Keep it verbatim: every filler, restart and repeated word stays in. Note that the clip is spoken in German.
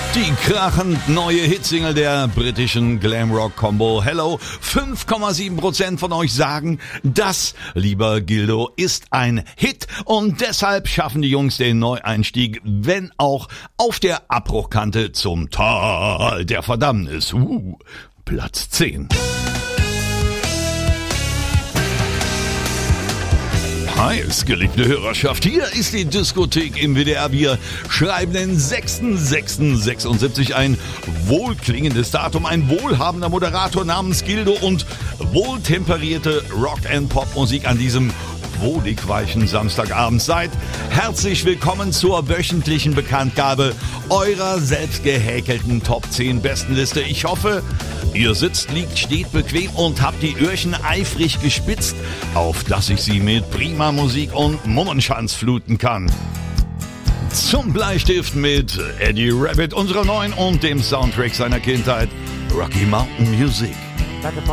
Die krachend neue Hitsingle der britischen Glamrock-Combo Hello. fünf Komma sieben Prozent von euch sagen, das, lieber Gildo, ist ein Hit. Und deshalb schaffen die Jungs den Neueinstieg, wenn auch auf der Abbruchkante zum Tal der Verdammnis. Uh, Platz zehn. Heiß, geliebte Hörerschaft, hier ist die Diskothek im W D R. Wir schreiben den sechsten sechsten sechsundsiebzig, ein wohlklingendes Datum, ein wohlhabender Moderator namens Gildo und wohltemperierte Rock-and-Pop-Musik an diesem wohlig weichen Samstagabend. Seid herzlich willkommen zur wöchentlichen Bekanntgabe eurer selbst gehäkelten Top zehn Bestenliste. Ich hoffe, ihr sitzt, liegt, steht bequem und habt die Öhrchen eifrig gespitzt, auf dass ich sie mit prima Musik und Mummenschanz fluten kann. Zum Bleistift mit Eddie Rabbitt, unserer neuen und dem Soundtrack seiner Kindheit, Rocky Mountain Music.